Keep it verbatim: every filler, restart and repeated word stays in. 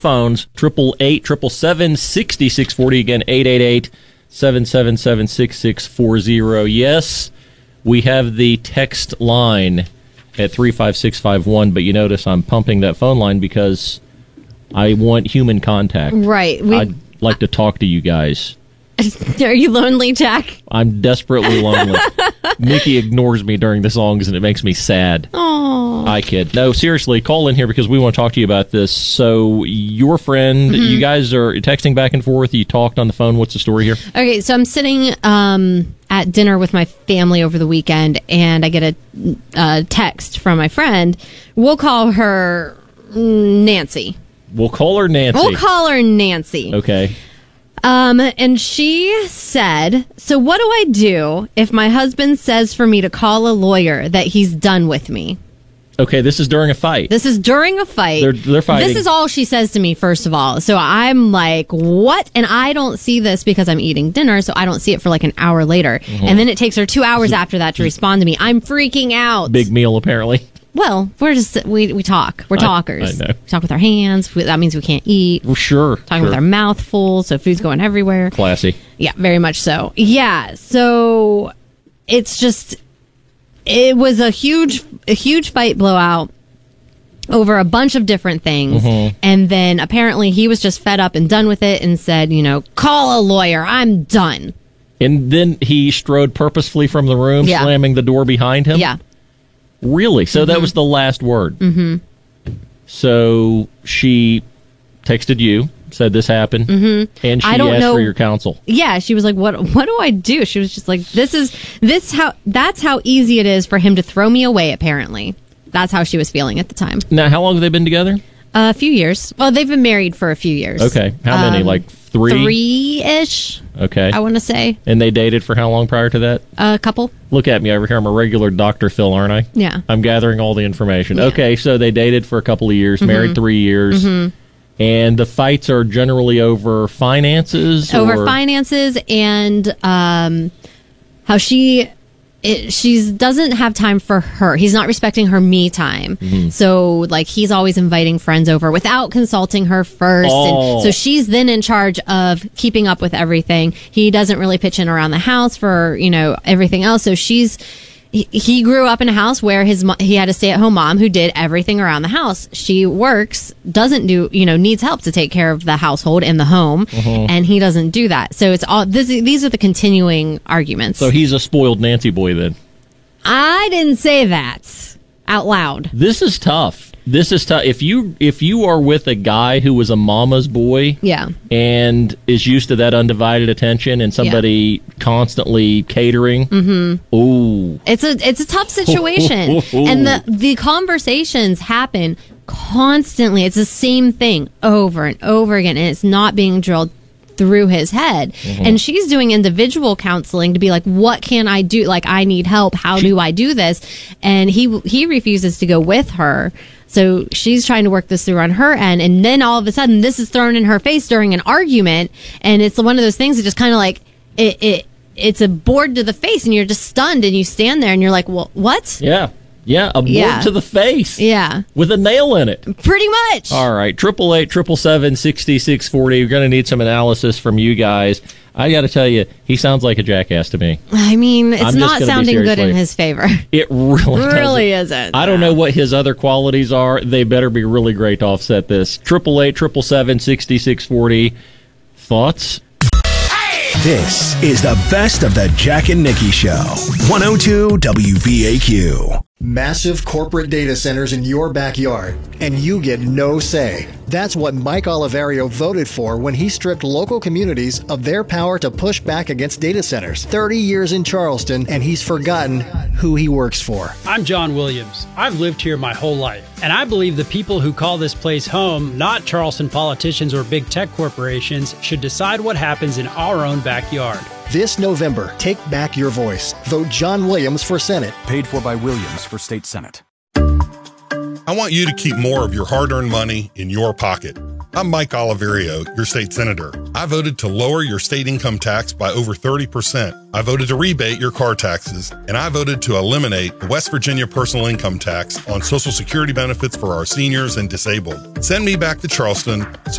Phones, triple eight, triple seven, sixty six forty. Again, eight eight eight, seven seven seven, six six four zero. Yes, we have the text line at three five six five one, but you notice I'm pumping that phone line because I want human contact. Right. We, I'd like to talk to you guys. Are you lonely, Jack? I'm desperately lonely. Nikki ignores me during the songs, and it makes me sad. Oh, I kid. No, seriously, call in here because we want to talk to you about this. So, your friend, Mm-hmm. you guys are texting back and forth. You talked on the phone. What's the story here? okay. So I'm sitting um, at dinner with my family over the weekend, and I get a, a text from my friend. We'll call her Nancy. We'll call her Nancy. We'll call her Nancy. Okay. Um, and she said, so what do I do if my husband says for me to call a lawyer that he's done with me? Okay, this is during a fight. This is during a fight. They're, they're fighting. This is all she says to me, first of all. So I'm like, what? And I don't see this because I'm eating dinner, so I don't see it for like an hour later. Mm-hmm. And then it takes her two hours after that to respond to me. I'm freaking out. Big meal, apparently. Well, we're just, we, we talk. We're talkers. I, I know. We talk with our hands. That means we can't eat. Well, sure. Talking sure. with our mouth full, so food's going everywhere. Classy. Yeah, very much so. Yeah, so it's just, it was a huge, a huge fight blowout over a bunch of different things. Mm-hmm. And then apparently he was just fed up and done with it and said, you know, call a lawyer. I'm done. And then he strode purposefully from the room, yeah. slamming the door behind him? Yeah. Really? So mm-hmm. that was the last word? Mm-hmm. So she texted you, said this happened, mm-hmm. and she I don't asked know. for your counsel. Yeah, she was like, "What? What do I do?" She was just like, "This is this how that's how easy it is for him to throw me away." Apparently, that's how she was feeling at the time. Now, how long have they been together? Uh, a few years. Well, they've been married for a few years. Okay, how many? Um, like three? Three-ish. Okay, I want to say. And they dated for how long prior to that? A couple. Look at me over here. I'm a regular Doctor Phil, aren't I? Yeah. I'm gathering all the information. Yeah. Okay, so they dated for a couple of years, mm-hmm. married three years. Mm-hmm. And the fights are generally over finances? Over or? finances and um, how she... It, she's doesn't have time for her. He's not respecting her me time. Mm-hmm. So, like, he's always inviting friends over without consulting her first. Oh. And so she's then in charge of keeping up with everything. He doesn't really pitch in around the house for, you know, everything else. So she's... He grew up in a house where his he had a stay-at-home mom who did everything around the house. She works, doesn't do, you know, needs help to take care of the household and the home, uh-huh. and he doesn't do that. So it's all this, these are the continuing arguments. So he's a spoiled Nancy boy then. I didn't say that out loud. This is tough. This is tough. If you if you are with a guy who was a mama's boy, yeah, and is used to that undivided attention, and somebody yeah. constantly catering, mm-hmm. ooh, it's a it's a tough situation, and the the conversations happen constantly. It's the same thing over and over again, and it's not being drilled through his head. Mm-hmm. And she's doing individual counseling to be like, what can I do? Like, I need help. How do I do this? And he he refuses to go with her. So she's trying to work this through on her end. And then all of a sudden, this is thrown in her face during an argument. And it's one of those things that just kind of like, it, it it's a board to the face, and you're just stunned, and you stand there and you're like, well, what? Yeah. Yeah, a board yeah. to the face. Yeah. With a nail in it. Pretty much. All right. Triple eight, triple seven, sixty six forty. We're going to need some analysis from you guys. I got to tell you, he sounds like a jackass to me. I mean, it's I'm not sounding good in his favor. It really really doesn't. isn't. I don't know what his other qualities are. They better be really great to offset this. Triple eight, triple seven, sixty six forty. Thoughts? This is the best of the Jack and Nikki Show. one oh two W B A Q. Massive corporate data centers in your backyard, and you get no say. That's what Mike Oliverio voted for when he stripped local communities of their power to push back against data centers. thirty years in Charleston, and he's forgotten who he works for. I'm John Williams. I've lived here my whole life, and I believe the people who call this place home, not Charleston politicians or big tech corporations, should decide what happens in our own backyard. This November, take back your voice. Vote John Williams for Senate. Paid for by Williams for State Senate. I want you to keep more of your hard-earned money in your pocket. I'm Mike Oliverio, your state senator. I voted to lower your state income tax by over thirty percent. I voted to rebate your car taxes, and I voted to eliminate the West Virginia personal income tax on Social Security benefits for our seniors and disabled. Send me back to Charleston so